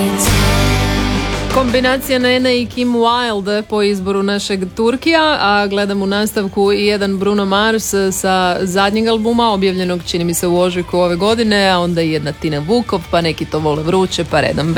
Kombinacija Nene i Kim Wilde po izboru našeg Turkija, a gledam u nastavku i jedan Bruno Mars sa zadnjeg albuma, objavljenog čini mi se u ožujku ove godine, a onda i jedna Tina Vukov, pa neki to vole vruće, pa redom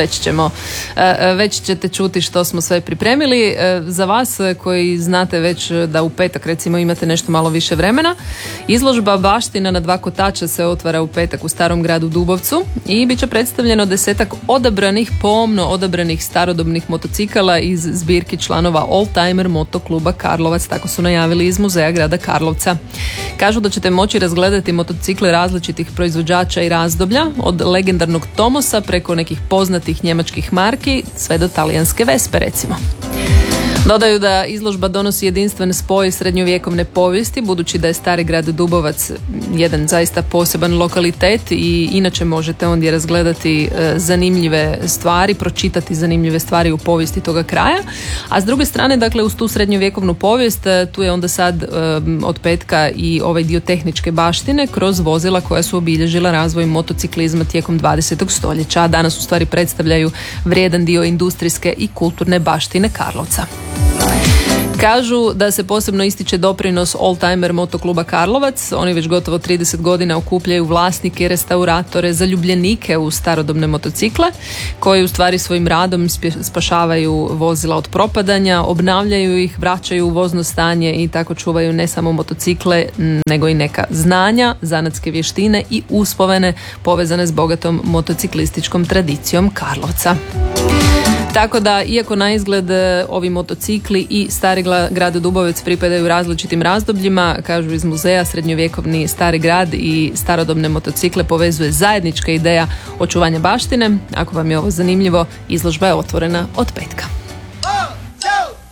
već ćete čuti što smo sve pripremili. Za vas koji znate već da u petak recimo imate nešto malo više vremena, izložba Baština na dva kotača se otvara u petak u Starom gradu Dubovcu i bit će predstavljeno 10 pomno odabranih starodobnih motocikala iz zbirki članova Oldtimer Motokluba Karlovac, tako su najavili iz muzeja grada Karlovca. Kažu da ćete moći razgledati motocikle različitih proizvođača i razdoblja, od legendarnog Tomosa preko nekih poznatih njemačkih marki sve do talijanske Vespe recimo. Dodaju da izložba donosi jedinstven spoj srednjovjekovne povijesti, budući da je Stari grad Dubovac jedan zaista poseban lokalitet i inače možete ondje razgledati zanimljive stvari, pročitati zanimljive stvari u povijesti toga kraja. A s druge strane, dakle, uz tu srednjovjekovnu povijest, tu je onda sad od petka i ovaj dio tehničke baštine kroz vozila koja su obilježila razvoj motociklizma tijekom 20. stoljeća, a danas u stvari predstavljaju vrijedan dio industrijske i kulturne baštine Karlovca. Kažu da se posebno ističe doprinos Oldtimer Motokluba Karlovac. Oni već gotovo 30 godina okupljaju vlasnike, restauratore, zaljubljenike u starodobne motocikle, koji u stvari svojim radom spašavaju vozila od propadanja, obnavljaju ih, vraćaju u vozno stanje i tako čuvaju ne samo motocikle, nego i neka znanja, zanatske vještine i uspomene povezane s bogatom motociklističkom tradicijom Karlovca. Tako da, iako na izgled ovi motocikli i Stari grad Dubovec pripadaju različitim razdobljima, kažu iz muzeja, srednjovjekovni Stari grad i starodobne motocikle povezuje zajednička ideja očuvanja baštine. Ako vam je ovo zanimljivo, izložba je otvorena od petka.